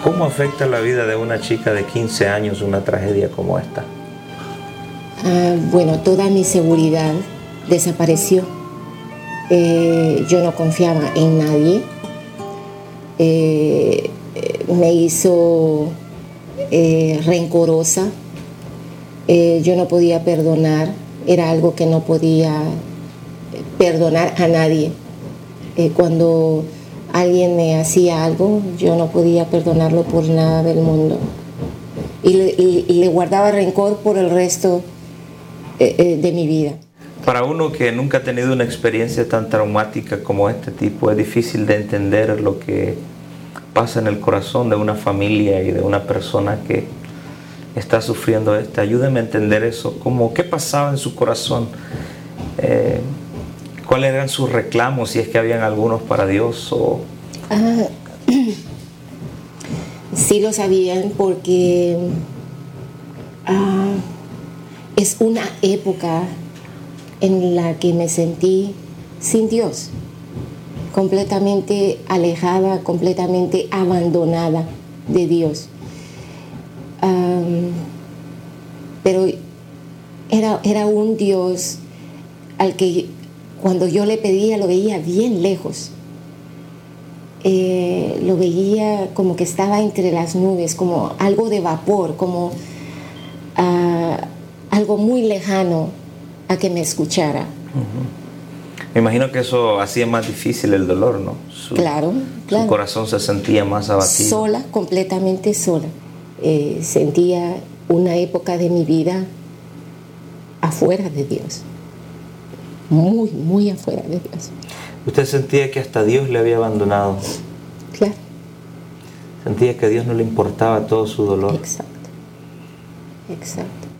¿Cómo afecta la vida de una chica de 15 años una tragedia como esta? Bueno, toda mi seguridad desapareció. Yo no confiaba en nadie. Me hizo rencorosa. Yo no podía perdonar. Era algo que no podía perdonar a nadie. Cuando alguien me hacía algo, yo no podía perdonarlo por nada del mundo. Y le guardaba rencor por el resto de mi vida. Para uno que nunca ha tenido una experiencia tan traumática como este tipo, es difícil de entender lo que pasa en el corazón de una familia y de una persona que está sufriendo esto. Ayúdeme a entender eso. ¿Qué pasaba en su corazón? ¿Cuáles eran sus reclamos, si es que habían algunos para Dios? Sí lo sabían porque es una época en la que me sentí sin Dios, completamente alejada, completamente abandonada de Dios. Pero era un Dios al que cuando yo le pedía lo veía bien lejos. Lo veía como que estaba entre las nubes, como algo de vapor, como algo muy lejano a que me escuchara. Uh-huh. Me imagino que eso hacía más difícil el dolor, ¿no? Claro. Su corazón se sentía más abatido. Sola, completamente sola. Sentía una época de mi vida afuera de Dios. Muy, muy afuera de Dios. ¿Usted sentía que hasta Dios le había abandonado? Claro. Sentía que a Dios no le importaba todo su dolor. Exacto.